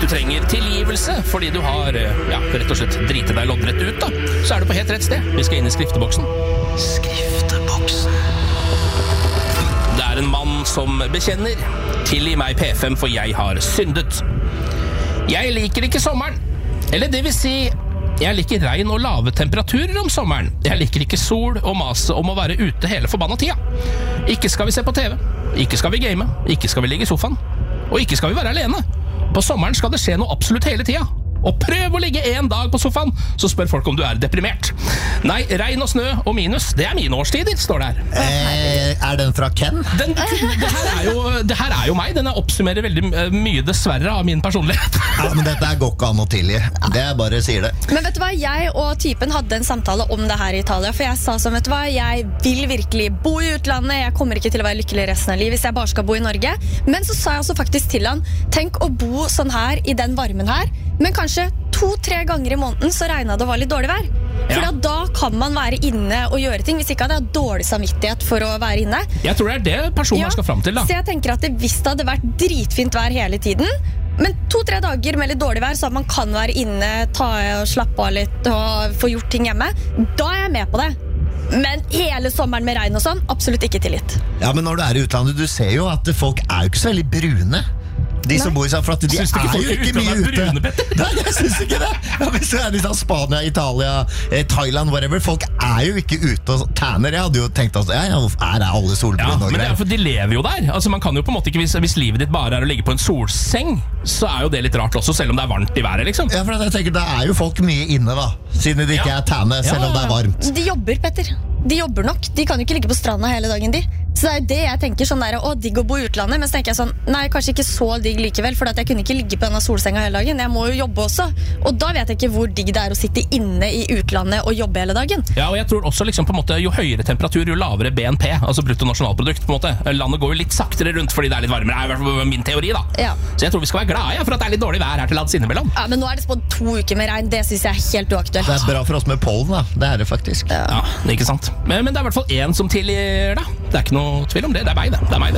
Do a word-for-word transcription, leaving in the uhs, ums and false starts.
du trenger tilgivelse fordi du har ja, rett og slett drite deg loddrett ut, da, så er du på helt rett sted. Vi skal inn i skrifteboksen. Skrifteboksen. Det er en mann som bekjenner. Tilgi meg P fem, for jeg har syndet. Jeg liker ikke sommeren. Eller det vil si, jeg liker regn og lave temperaturer om sommeren. Jeg liker ikke sol og mase om å være ute hele forbanna tida. Ikke skal vi se på T V. Ikke skal vi game. Ikke skal vi ligge i sofaen. Og ikke skal vi være alene. På sommeren skal det skje noe absolutt hele tida. Og prøv å ligge en dag på sofaen, så spør folk om du er deprimert. Nei, regn og snø og minus, det er mine årstider, står det her. Eh, er den fra Ken? Den, det, her er jo, det her er jo meg. Den oppsummerer veldig mye dessverre av min personlighet. Ja, men dette er går ikke an å tilgi. Det er bare sier det. Men vet du hva, jeg og typen hadde en samtale om det her i Italia. For jeg sa sånn, vet du hva, jeg vil virkelig bo i utlandet. Jeg kommer ikke til å være lykkelig resten av livet hvis jeg bare skal bo i Norge. Men så sa jeg også faktisk til han, tenk å bo sånn her i den varmen her. Men kanskje to-tre ganger i måneden så regnet det og var litt dårlig vær. For Ja. da kan man være inne og gjøre ting. Hvis ikke hadde jeg dårlig samvittighet for å være inne. Jeg tror det er det personen Ja, skal fram til, da. Så jeg tenker at det, hvis det hadde vært dritfint vær hele tiden, men to-tre dager med litt dårlig vær, så at man kan være inne, ta og slappe av litt og få gjort ting hjemme, da er jeg med på det. Men hele sommeren med regn og sånn, absolutt ikke tillit. Ja, men når du er i utlandet, du ser jo at folk er jo ikke så veldig brune. De som Nei. bor i seg, for at de Syns du ikke er folk jo i ikke mye utlandet er ute. brune, Petter? Nei, jeg synes ikke det. Ja, hvis du er i sånn Spania, Italia, eh, Thailand, whatever, folk er jo ikke ute og tanner. Jeg hadde jo tenkt at ja, ja, er det alle Ja, solbrune og men det er greier. for de lever jo der. Altså man kan jo på en måte ikke, hvis, hvis livet ditt bare er å ligge på en solseng, så er jo det litt rart også, selv om det er varmt i været, liksom. Ja, for at jeg tenker, da er jo folk mye inne da, siden de ikke Ja. er tanne, selv Ja. om det er varmt. De jobber, Petter. De jobber nok. De kan jo ikke ligge på stranda hele dagen, de. Så det er jo det jeg tenker, sånn der, å, digg å bo i utlandet. Men så tenker jeg sånn, nei, kanskje ikke så digg likevel, for at jeg kunne ikke ligge på denne solsenga hele dagen. Jeg må jo jobbe også. Og da vet jeg ikke hvor digg det er å sitte inne i utlandet og jobbe hele dagen. Ja, og jeg tror også liksom på en måte, jo høyere temperatur, jo lavere B N P, altså bruttonasjonalprodukt, på en måte. Landet går jo litt saktere rundt fordi det er litt varmere, er i hvert fall min teori, da. Ja. Så jeg tror vi skal være glade, ja, for at det er litt dårlig vær her til lands innimellom. Ja, men nå er det spådd to uker med regn. Det synes jeg er helt uaktuelt. Det er bra for oss med pollen da, det er det faktisk. Ja, det er ikke sant. Men, men det er i hvert fall en som tilgir, da. Det er ikke noe tvil om det, det er meg, det. Det er meg, det.